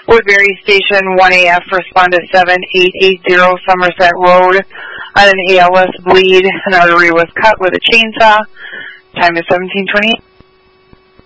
Woodbury Station 1AF, respond to 7880 Somerset Road on an ALS bleed. An artery was cut with a chainsaw. Time is 17:28.